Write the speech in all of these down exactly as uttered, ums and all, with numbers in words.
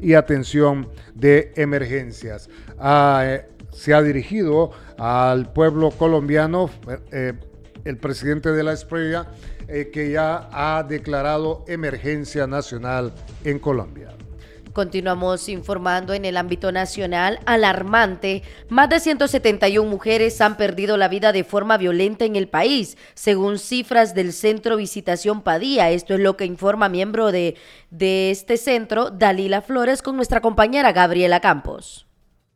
y atención de emergencias. Ah, eh, se ha dirigido al pueblo colombiano eh, el presidente de la Espriella, eh, que ya ha declarado emergencia nacional en Colombia. Continuamos informando en el ámbito nacional. Alarmante, más de ciento setenta y una mujeres han perdido la vida de forma violenta en el país, según cifras del Centro Visitación Padilla. Esto es lo que informa miembro de, de este centro, Dalila Flores, con nuestra compañera Gabriela Campos.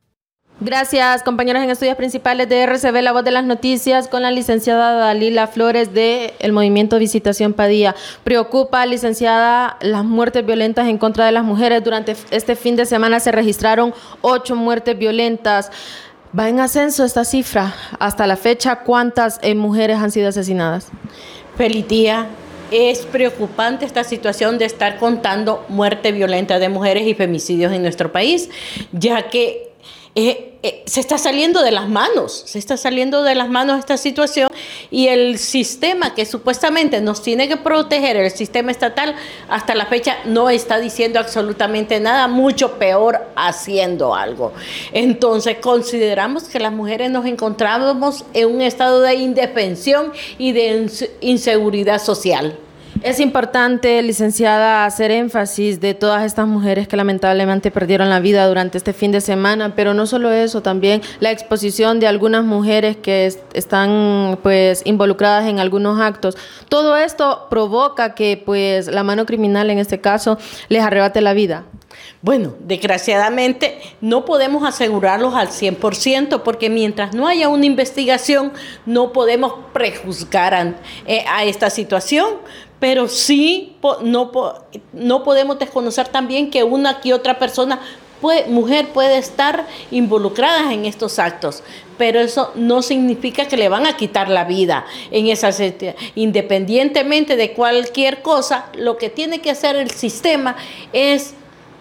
Gracias, compañeros en estudios principales de R C B, La Voz de las Noticias, con la licenciada Dalila Flores del Movimiento Visitación Padilla. Preocupa, licenciada, las muertes violentas en contra de las mujeres. Durante este fin de semana se registraron ocho muertes violentas. ¿Va en ascenso esta cifra? Hasta la fecha, ¿cuántas eh, mujeres han sido asesinadas? Feliz día. Es preocupante esta situación de estar contando muerte violenta de mujeres y femicidios en nuestro país, ya que Eh, eh, se está saliendo de las manos, se está saliendo de las manos esta situación, y el sistema que supuestamente nos tiene que proteger, el sistema estatal, hasta la fecha no está diciendo absolutamente nada, mucho peor haciendo algo. Entonces consideramos que las mujeres nos encontramos en un estado de indefensión y de inseguridad social. Es importante, licenciada, hacer énfasis de todas estas mujeres que lamentablemente perdieron la vida durante este fin de semana, pero no solo eso, también la exposición de algunas mujeres que est- están pues involucradas en algunos actos. Todo esto provoca que pues la mano criminal en este caso les arrebate la vida. Bueno, desgraciadamente no podemos asegurarlos al cien por ciento, porque mientras no haya una investigación no podemos prejuzgar a, eh, a esta situación, pero sí po, no, po, no podemos desconocer también que una que otra persona, puede, mujer puede estar involucrada en estos actos, pero eso no significa que le van a quitar la vida en esa independientemente de cualquier cosa. Lo que tiene que hacer el sistema es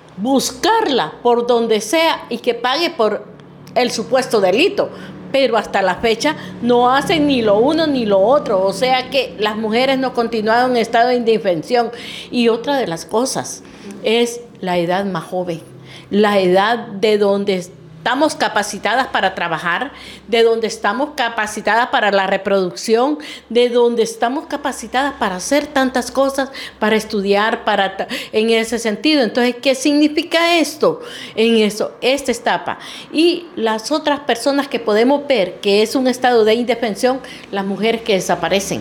buscarla por donde sea y que pague por el supuesto delito, pero hasta la fecha no hacen ni lo uno ni lo otro, o sea que las mujeres no continuaron en estado de indefensión. Y otra de las cosas es la edad más joven, la edad de donde estamos capacitadas para trabajar, de donde estamos capacitadas para la reproducción, de donde estamos capacitadas para hacer tantas cosas, para estudiar, para en ese sentido. Entonces, ¿qué significa esto? En eso, esta etapa. Y las otras personas que podemos ver que es un estado de indefensión, las mujeres que desaparecen.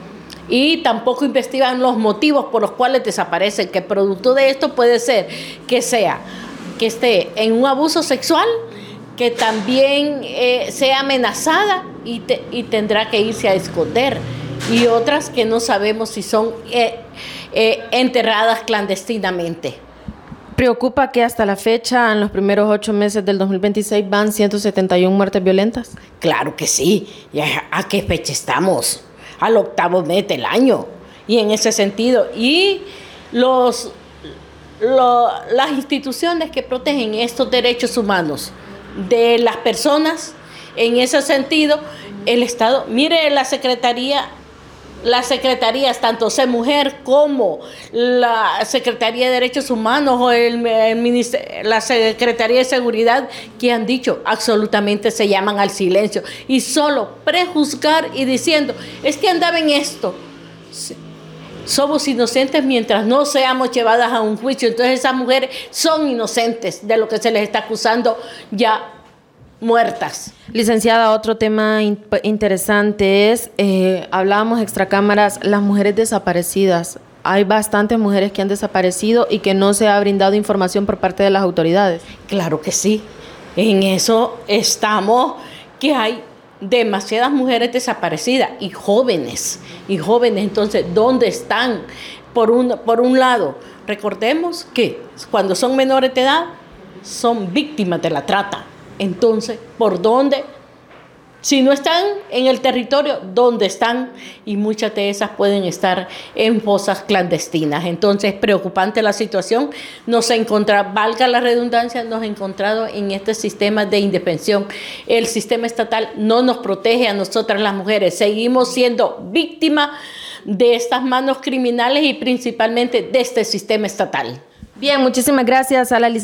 Y tampoco investigan los motivos por los cuales desaparecen, que producto de esto puede ser que sea que esté en un abuso sexual, que también eh, sea amenazada y, te, y tendrá que irse a esconder, y otras que no sabemos si son eh, eh, enterradas clandestinamente. ¿Preocupa que hasta la fecha, en los primeros ocho meses del dos mil veintiséis, van ciento setenta y una muertes violentas? Claro que sí. ¿Y a qué fecha estamos? Al octavo mes del año. Y en ese sentido, y los... Lo, las instituciones que protegen estos derechos humanos de las personas, en ese sentido, el Estado, mire la Secretaría, las secretarías, tanto C Mujer como la Secretaría de Derechos Humanos o el, el Ministerio, la Secretaría de Seguridad, que han dicho absolutamente se llaman al silencio y solo prejuzgar y diciendo, es que andaba en esto. Somos inocentes mientras no seamos llevadas a un juicio. Entonces esas mujeres son inocentes de lo que se les está acusando, ya muertas. Licenciada, otro tema in- interesante es, eh, hablábamos extracámaras, las mujeres desaparecidas. Hay bastantes mujeres que han desaparecido y que no se ha brindado información por parte de las autoridades. Claro que sí. En eso estamos, que hay demasiadas mujeres desaparecidas y jóvenes, y jóvenes. Entonces, ¿dónde están? Por un, por un lado, recordemos que cuando son menores de edad, son víctimas de la trata. Entonces, ¿por dónde? Si no están en el territorio, ¿dónde están? Y muchas de esas pueden estar en fosas clandestinas. Entonces, preocupante la situación. Nos encontramos, valga la redundancia, nos hemos encontrado en este sistema de indefensión. El sistema estatal no nos protege a nosotras las mujeres. Seguimos siendo víctimas de estas manos criminales y principalmente de este sistema estatal. Bien, muchísimas gracias a la licenciada